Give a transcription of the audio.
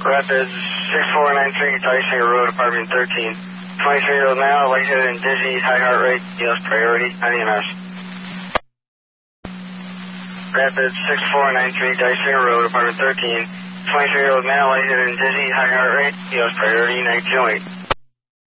Rapids 6493, Dysinger Road, apartment 13. 23-year-old male, lightheaded and dizzy, high heart rate, EOS priority, on EMS. Rapids 6493, Dysinger Road, apartment 13. 23-year-old male, lightheaded and dizzy, high heart rate, EOS priority, 908.